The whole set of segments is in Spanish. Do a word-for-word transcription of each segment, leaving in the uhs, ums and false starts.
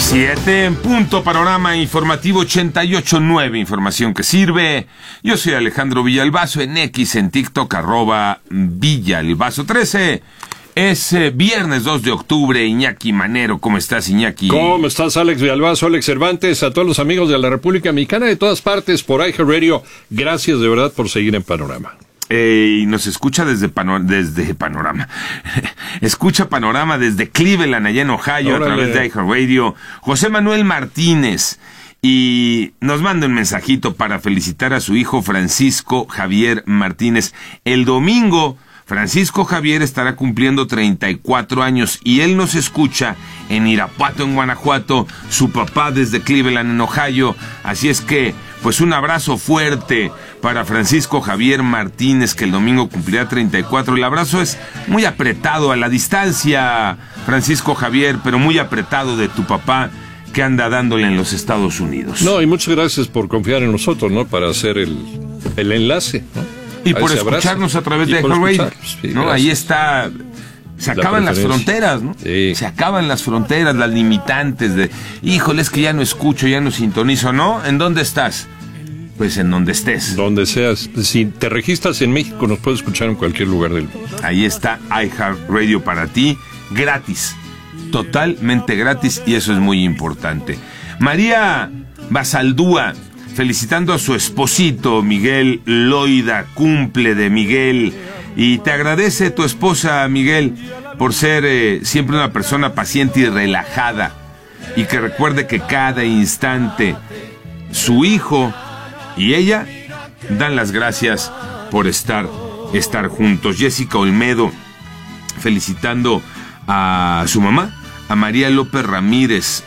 Siete en punto, panorama informativo ochenta y ocho punto nueve, información que sirve. Yo soy Alejandro Villalbazo, en X, en TikTok, arroba Villalbazo trece. Es eh, viernes dos de octubre, Iñaki Manero. ¿Cómo estás, Iñaki? ¿Cómo estás, Alex Villalbazo, Alex Cervantes? A todos los amigos de la República Mexicana de todas partes por iHeartRadio, gracias de verdad por seguir en Panorama. Eh, y nos escucha desde, pano, desde Panorama. Escucha Panorama desde Cleveland, allá en Ohio, Órale. A través de iHeartRadio. José Manuel Martínez. Y nos manda un mensajito para felicitar a su hijo Francisco Javier Martínez. El domingo, Francisco Javier estará cumpliendo treinta y cuatro años y él nos escucha en Irapuato, en Guanajuato, su papá desde Cleveland, en Ohio. Así es que, pues un abrazo fuerte para Francisco Javier Martínez, que el domingo cumplirá treinta y cuatro. El abrazo es muy apretado, a la distancia, Francisco Javier, pero muy apretado de tu papá, que anda dándole en los Estados Unidos. No, y muchas gracias por confiar en nosotros, ¿no? Para hacer el, el enlace, ¿no? Y por escucharnos abrazo. A través y de iHeartRadio, sí, ¿no? Ahí está. Se acaban las fronteras, ¿no? Sí. Se acaban las fronteras, las limitantes de, híjole, es que ya no escucho, ya no sintonizo, ¿no? ¿En dónde estás? Pues en donde estés. Donde seas. Si te registras en México, nos puedes escuchar en cualquier lugar del mundo. Ahí está iHeartRadio para ti, gratis. Totalmente gratis, y eso es muy importante. María Basaldúa, felicitando a su esposito, Miguel Loida, cumple de Miguel. Y te agradece tu esposa, Miguel, por ser eh, siempre una persona paciente y relajada. Y que recuerde que cada instante su hijo y ella dan las gracias por estar, estar juntos. Jessica Olmedo, felicitando a su mamá, a María López Ramírez.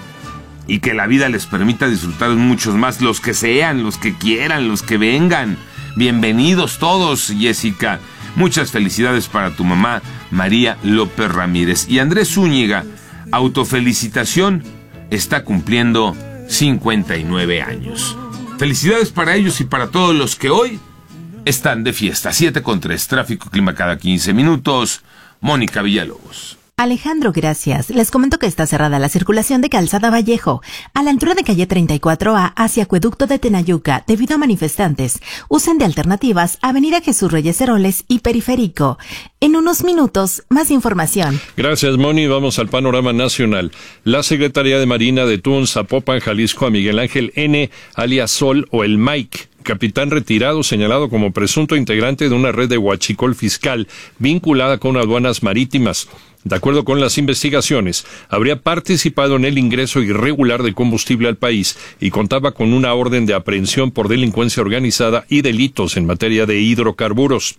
Y que la vida les permita disfrutar muchos más, los que sean, los que quieran, los que vengan. Bienvenidos todos, Jessica. Muchas felicidades para tu mamá, María López Ramírez. Y Andrés Zúñiga, autofelicitación, está cumpliendo cincuenta y nueve años. Felicidades para ellos y para todos los que hoy están de fiesta. siete con tres, tráfico, clima cada quince minutos. Mónica Villalobos. Alejandro, gracias. Les comento que está cerrada la circulación de Calzada Vallejo, a la altura de calle treinta y cuatro A hacia Acueducto de Tenayuca, debido a manifestantes. Usen de alternativas Avenida Jesús Reyes Heroles y Periférico. En unos minutos, más información. Gracias, Moni. Vamos al panorama nacional. La Secretaría de Marina detuvo en Zapopan, Jalisco, a Miguel Ángel N., alias Sol o el Mike, capitán retirado señalado como presunto integrante de una red de huachicol fiscal vinculada con aduanas marítimas. De acuerdo con las investigaciones, habría participado en el ingreso irregular de combustible al país y contaba con una orden de aprehensión por delincuencia organizada y delitos en materia de hidrocarburos.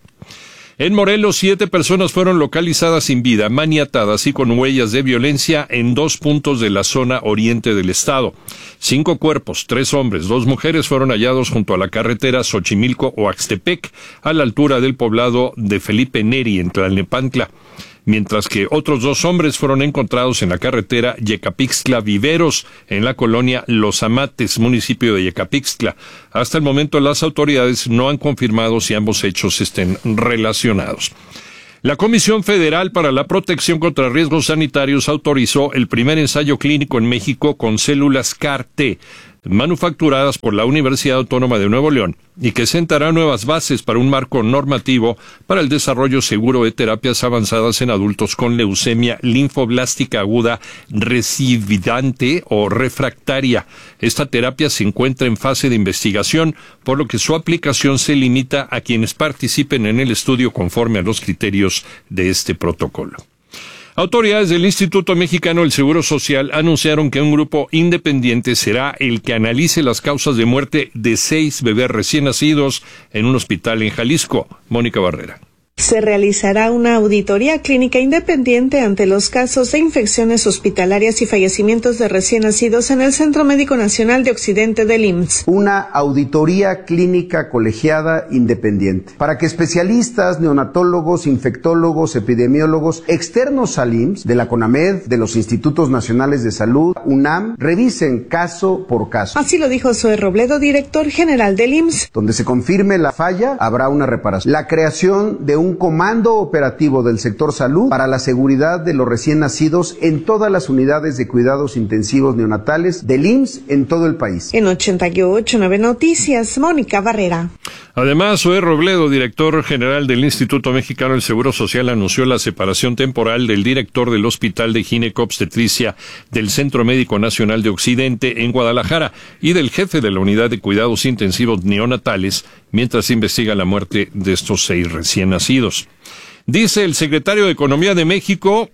En Morelos, siete personas fueron localizadas sin vida, maniatadas y con huellas de violencia en dos puntos de la zona oriente del estado. Cinco cuerpos, tres hombres, dos mujeres fueron hallados junto a la carretera Xochimilco-Oaxtepec, a la altura del poblado de Felipe Neri, en Tlalnepantla, mientras que otros dos hombres fueron encontrados en la carretera Yecapixtla-Viveros, en la colonia Los Amates, municipio de Yecapixtla. Hasta el momento las autoridades no han confirmado si ambos hechos estén relacionados. La Comisión Federal para la Protección contra Riesgos Sanitarios autorizó el primer ensayo clínico en México con células C A R T, manufacturadas por la Universidad Autónoma de Nuevo León, y que sentará nuevas bases para un marco normativo para el desarrollo seguro de terapias avanzadas en adultos con leucemia linfoblástica aguda recidivante o refractaria. Esta terapia se encuentra en fase de investigación, por lo que su aplicación se limita a quienes participen en el estudio conforme a los criterios de este protocolo. Autoridades del Instituto Mexicano del Seguro Social anunciaron que un grupo independiente será el que analice las causas de muerte de seis bebés recién nacidos en un hospital en Jalisco. Mónica Barrera. Se realizará una auditoría clínica independiente ante los casos de infecciones hospitalarias y fallecimientos de recién nacidos en el Centro Médico Nacional de Occidente del I M S S. Una auditoría clínica colegiada independiente para que especialistas, neonatólogos, infectólogos, epidemiólogos externos al I M S S, de la CONAMED, de los Institutos Nacionales de Salud, UNAM, revisen caso por caso. Así lo dijo Zoe Robledo, director general del I M S S. Donde se confirme la falla, habrá una reparación. La creación de un un comando operativo del sector salud para la seguridad de los recién nacidos en todas las unidades de cuidados intensivos neonatales del I M S S en todo el país. En ochenta y ocho punto nueve Noticias, Mónica Barrera. Además, Zoé Robledo, director general del Instituto Mexicano del Seguro Social, anunció la separación temporal del director del Hospital de Gineco-Obstetricia del Centro Médico Nacional de Occidente en Guadalajara y del jefe de la Unidad de Cuidados Intensivos Neonatales, mientras se investiga la muerte de estos seis recién nacidos. Dice el secretario de Economía de México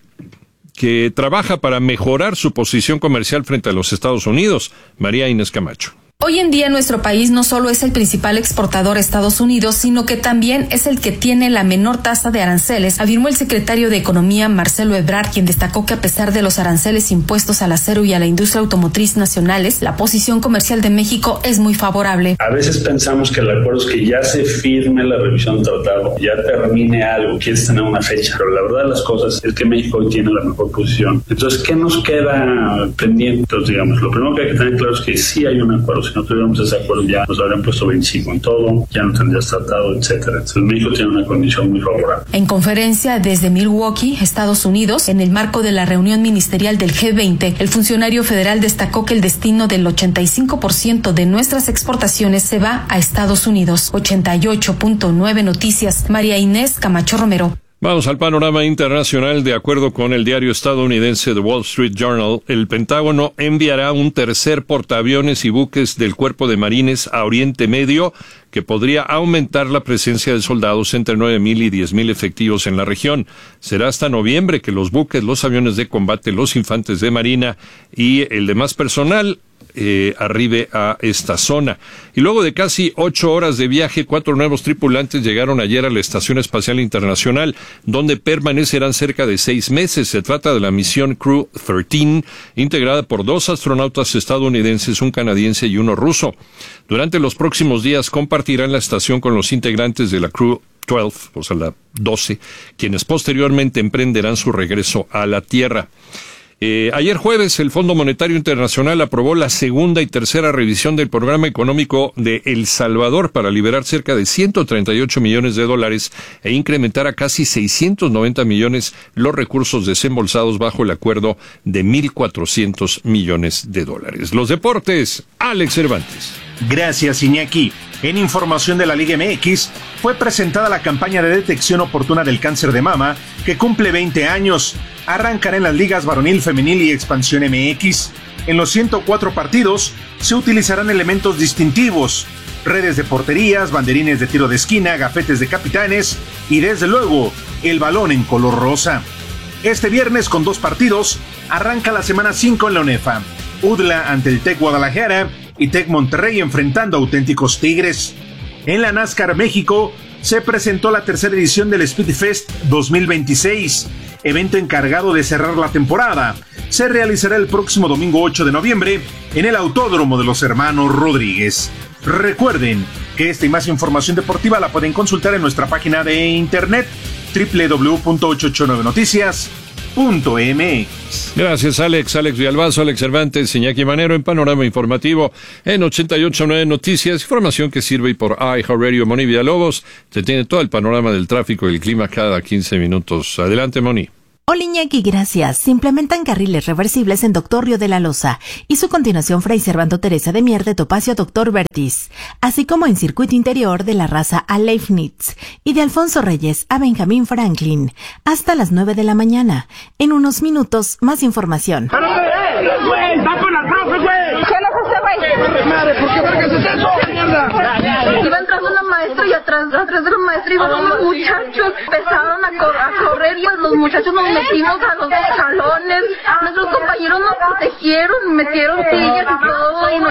que trabaja para mejorar su posición comercial frente a los Estados Unidos. María Inés Camacho. Hoy en día nuestro país no solo es el principal exportador a Estados Unidos, sino que también es el que tiene la menor tasa de aranceles, afirmó el secretario de Economía Marcelo Ebrard, quien destacó que a pesar de los aranceles impuestos al acero y a la industria automotriz nacionales, la posición comercial de México es muy favorable. A veces pensamos que el acuerdo es que ya se firme la revisión del tratado, ya termine algo, quieres tener una fecha, pero la verdad de las cosas es que México hoy tiene la mejor posición. Entonces, ¿qué nos queda pendiente? Entonces, digamos, lo primero que hay que tener claro es que sí hay un acuerdo. Si no tuviéramos ese acuerdo ya nos habrían puesto veinticinco en todo, ya no tendrías tratado, etcétera. Entonces México tiene una condición muy favorable. En conferencia desde Milwaukee, Estados Unidos, en el marco de la reunión ministerial del G veinte, el funcionario federal destacó que el destino del ochenta y cinco por ciento de nuestras exportaciones se va a Estados Unidos. ochenta y ocho punto nueve Noticias, María Inés Camacho Romero. Vamos al panorama internacional. De acuerdo con el diario estadounidense The Wall Street Journal, el Pentágono enviará un tercer portaaviones y buques del Cuerpo de Marines a Oriente Medio, que podría aumentar la presencia de soldados entre nueve mil y diez mil efectivos en la región. Será hasta noviembre que los buques, los aviones de combate, los infantes de marina y el demás personal Eh, arribe a esta zona. Y luego de casi ocho horas de viaje, cuatro nuevos tripulantes llegaron ayer a la Estación Espacial Internacional, donde permanecerán cerca de seis meses. Se trata de la misión Crew trece, integrada por dos astronautas estadounidenses, un canadiense y uno ruso. Durante los próximos días compartirán la estación con los integrantes de la Crew doce, o sea, la doce, quienes posteriormente emprenderán su regreso a la Tierra. Eh, ayer jueves, el Fondo Monetario Internacional aprobó la segunda y tercera revisión del programa económico de El Salvador para liberar cerca de ciento treinta y ocho millones de dólares e incrementar a casi seiscientos noventa millones los recursos desembolsados bajo el acuerdo de mil cuatrocientos millones de dólares. Los deportes, Alex Cervantes. Gracias, Iñaki. En información de la Liga M X, fue presentada la campaña de detección oportuna del cáncer de mama, que cumple veinte años. Arrancará en las ligas varonil, femenil y expansión M X. En los ciento cuatro partidos se utilizarán elementos distintivos: redes de porterías, banderines de tiro de esquina, gafetes de capitanes y, desde luego, el balón en color rosa. Este viernes, con dos partidos, arranca la semana cinco en la UNEFA. U D L A ante el Tec Guadalajara y Tec Monterrey enfrentando a auténticos Tigres. En la NASCAR México se presentó la tercera edición del Speed Fest dos mil veintiséis, evento encargado de cerrar la temporada. Se realizará el próximo domingo ocho de noviembre en el Autódromo de los Hermanos Rodríguez. Recuerden que esta y más información deportiva la pueden consultar en nuestra página de internet doble u doble u doble u punto ochocientos ochenta y nueve noticias punto m x. Gracias, Alex. Alex Villalbazo, Alex Cervantes, Iñaki Manero en Panorama Informativo en ochenta y ocho punto nueve Noticias. Información que sirve por iHeartRadio. Moni Villalobos te tiene todo el panorama del tráfico y el clima cada quince minutos. Adelante, Moni. Hola, Iñaki, gracias. Se implementan carriles reversibles en Doctor Río de la Loza y su continuación Fray Servando Teresa de Mier de Topacio a Doctor Vertis, así como en circuito interior de la Raza a Leibniz y de Alfonso Reyes a Benjamín Franklin, hasta las nueve de la mañana. En unos minutos, más información. ¡Pero, güey! ¡Va con la profe, güey! ¿Qué no hace, güey? ¡Madre, ¿por qué vergas es eso? ¡Mierda! Iba entrando una maestra y atrás, atrás de la maestra iban unos muchachos. Empezaron a, cor- a correr y pues los muchachos nos metimos a los salones. Nuestros compañeros nos protegieron, metieron sillas y todo. Y nos...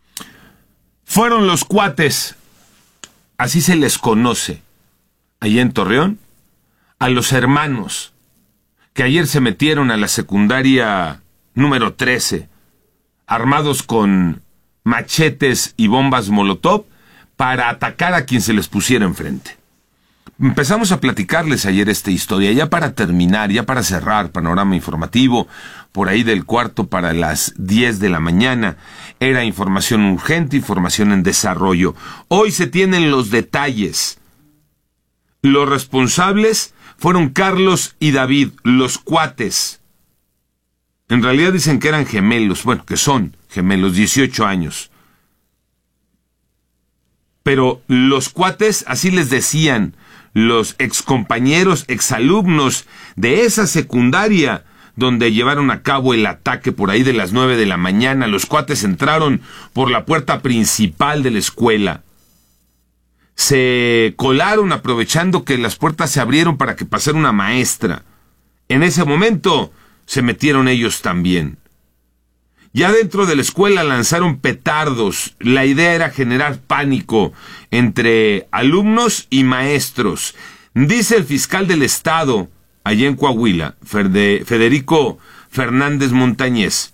Fueron los cuates, así se les conoce, allá en Torreón, a los hermanos, que ayer se metieron a la secundaria número trece, armados con machetes y bombas molotov, para atacar a quien se les pusiera enfrente. Empezamos a platicarles ayer esta historia, ya para terminar, ya para cerrar Panorama Informativo, por ahí del cuarto para las diez de la mañana. Era información urgente, información en desarrollo. Hoy se tienen los detalles. Los responsables fueron Carlos y David, los cuates. En realidad dicen que eran gemelos, bueno, que son gemelos, dieciocho años. Pero los cuates, así les decían, los excompañeros, exalumnos de esa secundaria donde llevaron a cabo el ataque por ahí de las nueve de la mañana. Los cuates entraron por la puerta principal de la escuela. Se colaron aprovechando que las puertas se abrieron para que pasara una maestra. En ese momento se metieron ellos también. Ya dentro de la escuela lanzaron petardos. La idea era generar pánico entre alumnos y maestros. Dice el fiscal del estado, allá en Coahuila, Federico Fernández Montañez,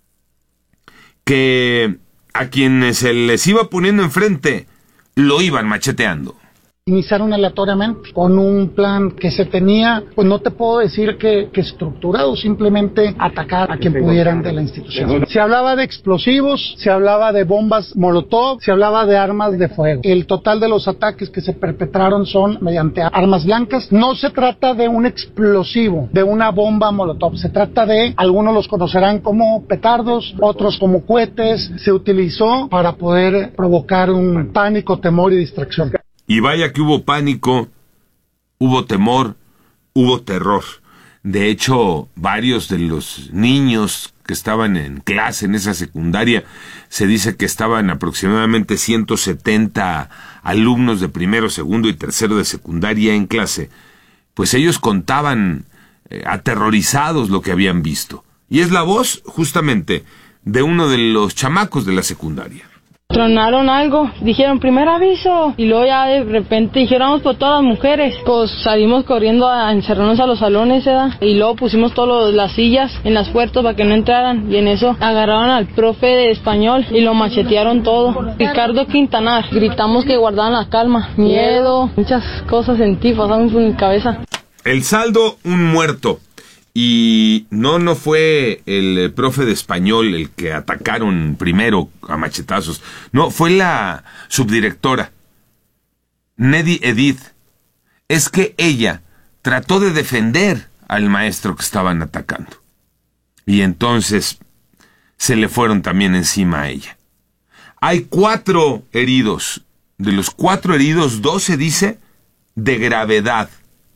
que a quienes se les iba poniendo enfrente lo iban macheteando. Iniciaron aleatoriamente con un plan que se tenía, pues no te puedo decir que, que estructurado, simplemente atacar a quien pudieran de la institución. Se hablaba de explosivos, se hablaba de bombas molotov, se hablaba de armas de fuego. El total de los ataques que se perpetraron son mediante armas blancas. No se trata de un explosivo, de una bomba molotov, se trata de, algunos los conocerán como petardos, otros como cohetes. Se utilizó para poder provocar un pánico, temor y distracción. Y vaya que hubo pánico, hubo temor, hubo terror. De hecho, varios de los niños que estaban en clase en esa secundaria, se dice que estaban aproximadamente ciento setenta alumnos de primero, segundo y tercero de secundaria en clase, pues ellos contaban eh, aterrorizados lo que habían visto. Y es la voz, justamente, de uno de los chamacos de la secundaria. Tronaron algo, dijeron primer aviso, y luego ya de repente dijeron vamos por todas las mujeres. Pues salimos corriendo a encerrarnos a los salones, ¿verdad? Y luego pusimos todas las sillas en las puertas para que no entraran, y en eso agarraron al profe de español y lo machetearon todo. Ricardo Quintanar, gritamos que guardaban la calma, miedo, muchas cosas en ti pasaron por mi cabeza. El saldo, un muerto. Y no, no fue el profe de español el que atacaron primero a machetazos. No, fue la subdirectora, Nedi Edith. Es que ella trató de defender al maestro que estaban atacando. Y entonces se le fueron también encima a ella. Hay cuatro heridos. De los cuatro heridos, dos se dice de gravedad.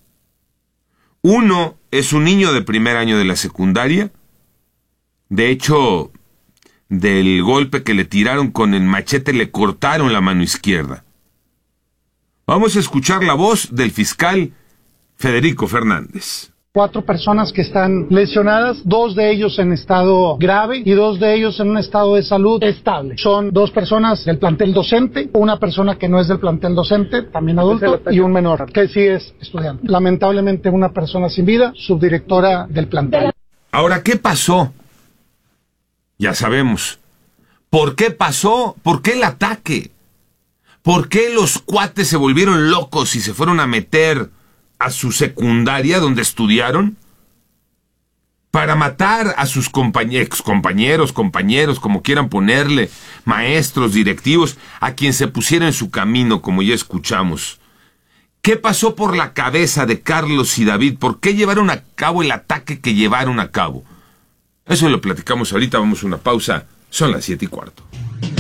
Uno es un niño de primer año de la secundaria. De hecho, del golpe que le tiraron con el machete le cortaron la mano izquierda. Vamos a escuchar la voz del fiscal Federico Fernández. Cuatro personas que están lesionadas, dos de ellos en estado grave y dos de ellos en un estado de salud estable. Son dos personas del plantel docente, una persona que no es del plantel docente, también adulto, y un menor, que sí es estudiante. Lamentablemente una persona sin vida, subdirectora del plantel. Ahora, ¿qué pasó? Ya sabemos. ¿Por qué pasó? ¿Por qué el ataque? ¿Por qué los cuates se volvieron locos y se fueron a meter a su secundaria donde estudiaron para matar a sus compañeros, compañeros, compañeros, como quieran ponerle, maestros, directivos, a quien se pusiera en su camino, como ya escuchamos? ¿Qué pasó por la cabeza de Carlos y David? ¿Por qué llevaron a cabo el ataque que llevaron a cabo? Eso lo platicamos ahorita, vamos a una pausa, son las siete y cuarto.